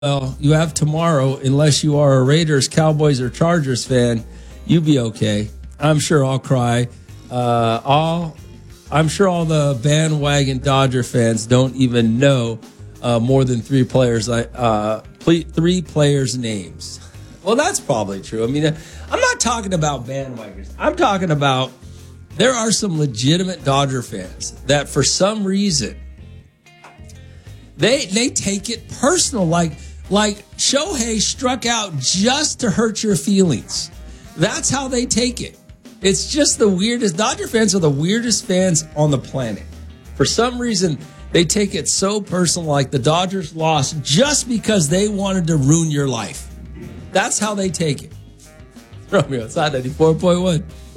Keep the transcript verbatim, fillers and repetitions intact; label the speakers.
Speaker 1: Well, you have tomorrow, unless you are a Raiders, Cowboys, or Chargers fan. You be okay. I'm sure I'll cry. Uh, all I'm sure all the bandwagon Dodger fans don't even know uh, more than three players. Uh, three players' names. Well, that's probably true. I mean, I'm not talking about bandwagons. I'm talking about there are some legitimate Dodger fans that, for some reason, they they take it personal. Like. Like Shohei struck out just to hurt your feelings. That's how they take it. It's just the weirdest. Dodger fans are the weirdest fans on the planet. For some reason, they take it so personal, like the Dodgers lost just because they wanted to ruin your life. That's how they take it. Romeo, it's not ninety-four point one.